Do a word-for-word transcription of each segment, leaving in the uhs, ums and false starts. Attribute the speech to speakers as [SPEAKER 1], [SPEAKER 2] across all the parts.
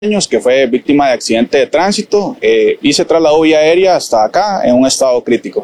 [SPEAKER 1] años que fue víctima de accidente de tránsito eh, y se trasladó vía aérea hasta acá en un estado crítico.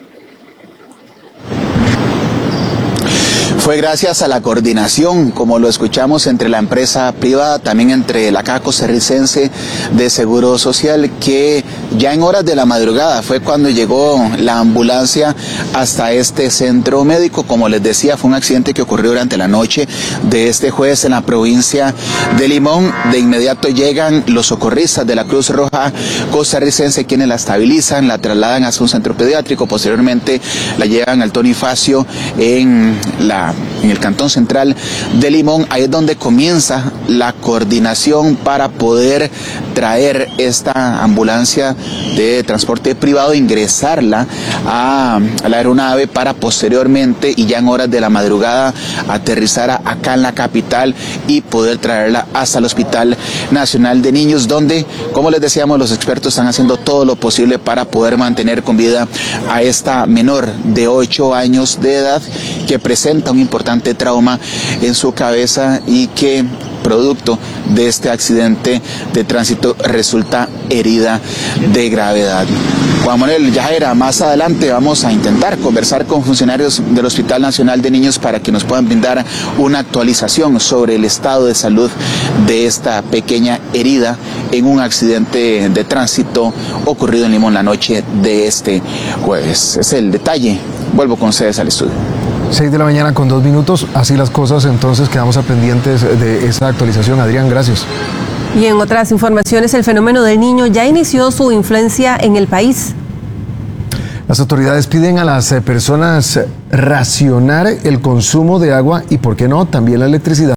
[SPEAKER 2] Fue gracias a la coordinación, como lo escuchamos, entre la empresa privada, también entre la Caja Costarricense de Seguro Social, que ya en horas de la madrugada fue cuando llegó la ambulancia hasta este centro médico. Como les decía, fue un accidente que ocurrió durante la noche de este jueves en la provincia de Limón. De inmediato llegan los socorristas de la Cruz Roja Costarricense, quienes la estabilizan, la trasladan a un centro pediátrico, posteriormente la llevan al Tony Facio en la en el Cantón Central de Limón. Ahí es donde comienza la coordinación para poder traer esta ambulancia de transporte privado, ingresarla a, a la aeronave para posteriormente y ya en horas de la madrugada aterrizar a, acá en la capital y poder traerla hasta el Hospital Nacional de Niños, donde, como les decíamos, los expertos están haciendo todo lo posible para poder mantener con vida a esta menor de ocho años de edad que presenta un importante trauma en su cabeza y que, producto de este accidente de tránsito, resulta herida de gravedad. Juan Manuel Yajera, más adelante vamos a intentar conversar con funcionarios del Hospital Nacional de Niños para que nos puedan brindar una actualización sobre el estado de salud de esta pequeña herida en un accidente de tránsito ocurrido en Limón la noche de este jueves. Es el detalle. Vuelvo con ustedes al estudio.
[SPEAKER 3] seis de la mañana con dos minutos, así las cosas, entonces quedamos a pendientes de esa actualización. Adrián, gracias.
[SPEAKER 4] Y en otras informaciones, el fenómeno del Niño ya inició su influencia en el país.
[SPEAKER 3] Las autoridades piden a las personas racionar el consumo de agua y, ¿por qué no?, también la electricidad.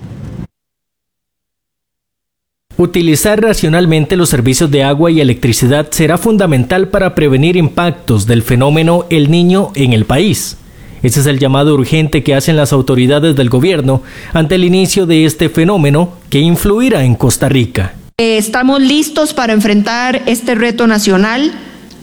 [SPEAKER 5] Utilizar racionalmente los servicios de agua y electricidad será fundamental para prevenir impactos del fenómeno El Niño en el país. Ese es el llamado urgente que hacen las autoridades del gobierno ante el inicio de este fenómeno que influirá en Costa Rica.
[SPEAKER 6] Estamos listos para enfrentar este reto nacional.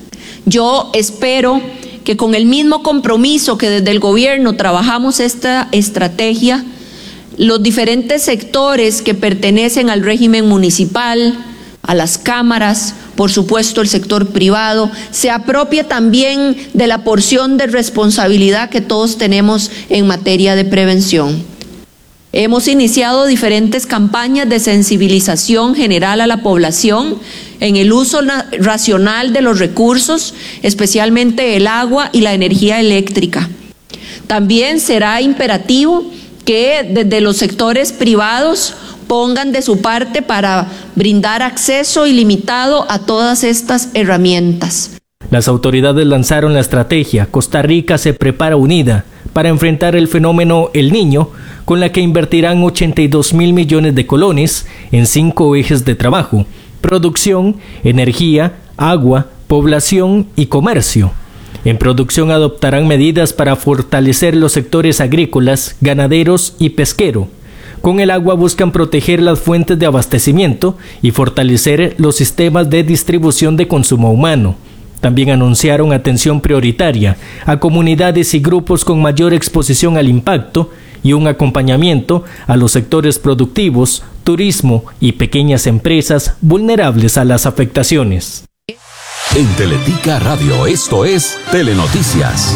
[SPEAKER 6] Yo espero que con el mismo compromiso que desde el gobierno trabajamos esta estrategia, los diferentes sectores que pertenecen al régimen municipal, a las cámaras, por supuesto el sector privado, se apropie también de la porción de responsabilidad que todos tenemos en materia de prevención. Hemos iniciado diferentes campañas de sensibilización general a la población en el uso racional de los recursos, especialmente el agua y la energía eléctrica. También será imperativo que desde los sectores privados pongan de su parte para brindar acceso ilimitado a todas estas herramientas.
[SPEAKER 5] Las autoridades lanzaron la estrategia Costa Rica se prepara unida para enfrentar el fenómeno El Niño, con la que invertirán ochenta y dos mil millones de colones en cinco ejes de trabajo: producción, energía, agua, población y comercio. En producción adoptarán medidas para fortalecer los sectores agrícolas, ganaderos y pesquero. Con el agua buscan proteger las fuentes de abastecimiento y fortalecer los sistemas de distribución de consumo humano. También anunciaron atención prioritaria a comunidades y grupos con mayor exposición al impacto y un acompañamiento a los sectores productivos, turismo y pequeñas empresas vulnerables a las afectaciones.
[SPEAKER 7] En Teletica Radio, esto es Telenoticias.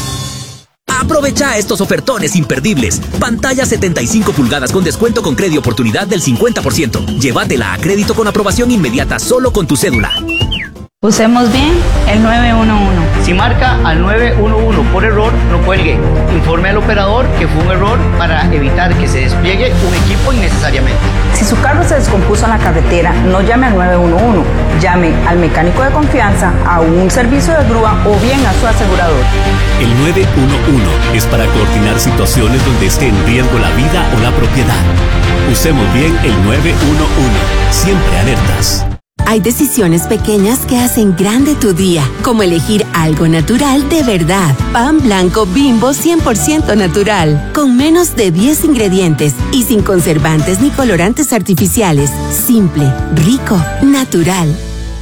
[SPEAKER 8] Aprovecha estos ofertones imperdibles. Pantalla setenta y cinco pulgadas con descuento con crédito oportunidad del cincuenta por ciento. Llévatela a crédito con aprobación inmediata solo con tu cédula.
[SPEAKER 9] Usemos bien el nueve uno uno.
[SPEAKER 10] Si marca al nueve uno uno por error, no cuelgue. Informe al operador que fue un error para evitar que se despliegue un equipo innecesariamente.
[SPEAKER 9] Si su carro se descompuso en la carretera, no llame al nueve uno uno. Llame al mecánico de confianza, a un servicio de grúa o bien a su asegurador.
[SPEAKER 7] El nueve uno uno es para coordinar situaciones donde esté en riesgo la vida o la propiedad. Usemos bien el nueve uno uno. Siempre alertas.
[SPEAKER 11] Hay decisiones pequeñas que hacen grande tu día, como elegir algo natural de verdad. Pan blanco Bimbo cien por ciento natural, con menos de diez ingredientes y sin conservantes ni colorantes artificiales. Simple, rico, natural.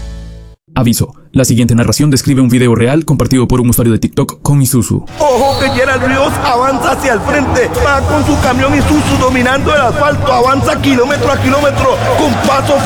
[SPEAKER 12] Aviso. La siguiente narración describe un video real compartido por un usuario de TikTok con Isuzu.
[SPEAKER 13] Ojo que Gerald Ríos avanza hacia el frente, va con su camión Isuzu dominando el asfalto, avanza kilómetro a kilómetro con paso